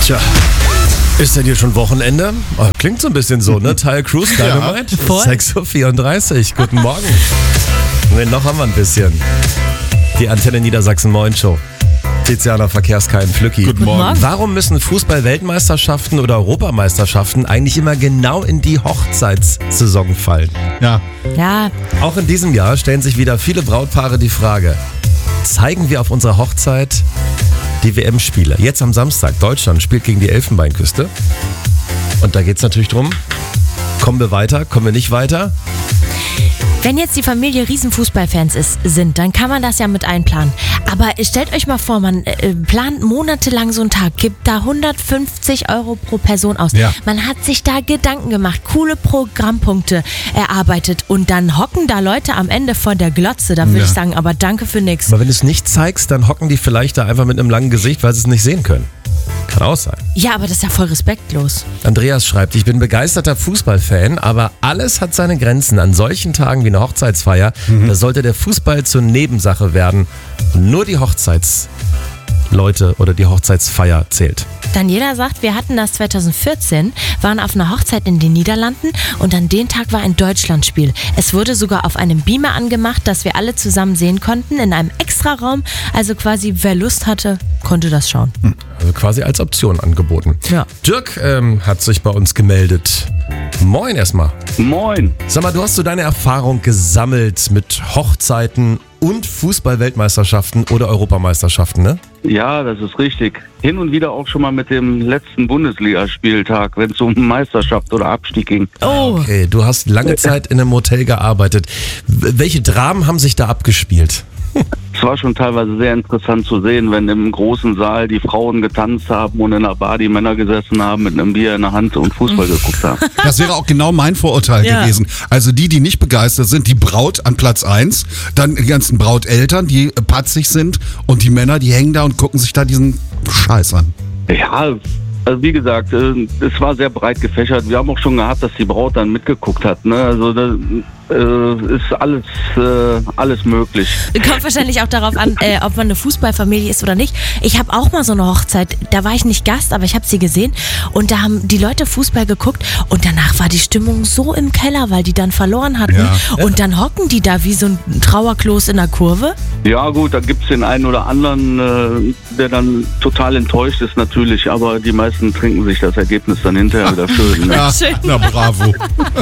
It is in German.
Tja, ist denn hier schon Wochenende? Oh, klingt so ein bisschen so, ne? Teil Cruise Dynamite. Ja, voll. 6.34 Uhr. Guten Morgen. Und noch haben wir ein bisschen. Die Antenne Niedersachsen Moin Show. Tiziana Verkehrskein Flücki. Guten Morgen. Warum müssen Fußball-Weltmeisterschaften oder Europameisterschaften eigentlich immer genau in die Hochzeitssaison fallen? Ja. Ja, Auch in diesem Jahr stellen sich wieder viele Brautpaare die Frage: Zeigen wir auf unserer Hochzeit die WM-Spiele? Jetzt am Samstag, Deutschland spielt gegen die Elfenbeinküste. Und da geht es natürlich drum, kommen wir weiter, kommen wir nicht weiter? wenn jetzt die Familie Riesenfußballfans sind, dann kann man das ja mit einplanen. Aber stellt euch mal vor, man plant monatelang so einen Tag, gibt da 150 Euro pro Person aus. Ja. Man hat sich da Gedanken gemacht, coole Programmpunkte erarbeitet und dann hocken da Leute am Ende vor der Glotze. Da würde ich sagen, aber danke für nix. Aber wenn du es nicht zeigst, dann hocken die vielleicht da einfach mit einem langen Gesicht, weil sie es nicht sehen können. Kann auch sein. Ja, aber das ist ja voll respektlos. Andreas schreibt, ich bin begeisterter Fußballfan, aber alles hat seine Grenzen. An solchen Tagen wie eine Hochzeitsfeier, da sollte der Fußball zur Nebensache werden und nur die Hochzeitsleute oder die Hochzeitsfeier zählt. Daniela sagt, wir hatten das 2014, waren auf einer Hochzeit in den Niederlanden und an dem Tag war ein Deutschlandspiel. Es wurde sogar auf einem Beamer angemacht, dass wir alle zusammen sehen konnten, in einem Extraraum. Also quasi, wer Lust hatte, konnte das schauen. Also quasi als Option angeboten. Ja. Dirk hat sich bei uns gemeldet. Moin erstmal. Moin. Sag mal, du hast so deine Erfahrung gesammelt mit Hochzeiten und Fußball-Weltmeisterschaften oder Europameisterschaften, ne? Ja, das ist richtig. Hin und wieder auch schon mal mit dem letzten Bundesligaspieltag, wenn es um Meisterschaft oder Abstieg ging. Oh, Okay, du hast lange Zeit in einem Hotel gearbeitet. Welche Dramen haben sich da abgespielt? Es war schon teilweise sehr interessant zu sehen, wenn im großen Saal die Frauen getanzt haben und in der Bar die Männer gesessen haben mit einem Bier in der Hand und Fußball geguckt haben. Das wäre auch genau mein Vorurteil Ja. gewesen. Also die nicht begeistert sind, die Braut an Platz 1, dann die ganzen Brauteltern, die patzig sind und die Männer, die hängen da und gucken sich da diesen Scheiß an. Ja, also wie gesagt, es war sehr breit gefächert. Wir haben auch schon gehabt, dass die Braut dann mitgeguckt hat. Ne? Also das ist alles möglich. kommt wahrscheinlich auch darauf an, ob man eine Fußballfamilie ist oder nicht. Ich habe auch mal so eine Hochzeit, da war ich nicht Gast, aber ich habe sie gesehen und da haben die Leute Fußball geguckt und danach war die Stimmung so im Keller, weil die dann verloren hatten Ja. und dann hocken die da wie so ein Trauerklos in der Kurve. Ja gut, da gibt es den einen oder anderen, der dann total enttäuscht ist natürlich, aber die meisten trinken sich das Ergebnis dann hinterher wieder schön. Ne? Ja, na bravo.